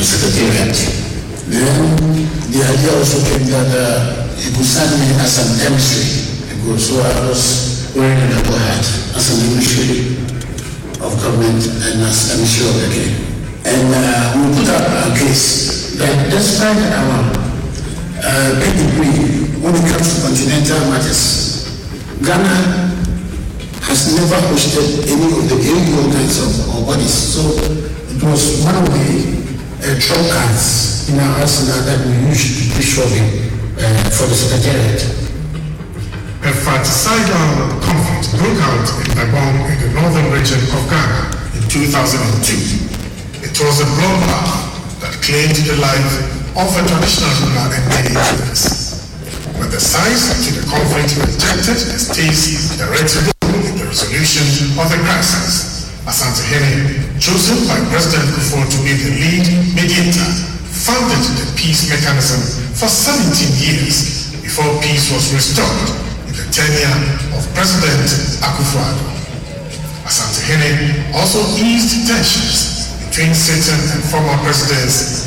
secretariat. Then the idea also came that he could send me as an emissary. So I was wearing a double hat as an emissary of government and as emissary of the king. And we put up a case that despite our pedigree when it comes to continental matters, Ghana has never hosted any of the AU kinds of bodies. So it was one of the trump cards in our arsenal that we used to push for the secretariat. A fratricidal conflict broke out in Ibom in the northern region of Ghana in 2002. It was a bloodbath that claimed the life of a traditional ruler and many others. But the sides to the conflict rejected the state's direct role in the resolution of the crisis. Asante Hene, chosen by President Kufuor to be the lead mediator, founded the peace mechanism for 17 years before peace was restored in the tenure of President Akufo-Addo. Asante Hene also eased tensions between sitting and former presidents